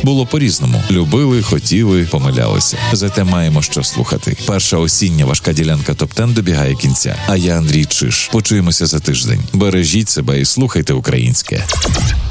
Було по-різному. Любили, хотіли, помилялися. Зате маємо що слухати. Перша осіння важка ділянка топ-10 добігає кінця. А я Андрій Чиш. Почуємося за тиждень. Бережіть себе і слухайте українське.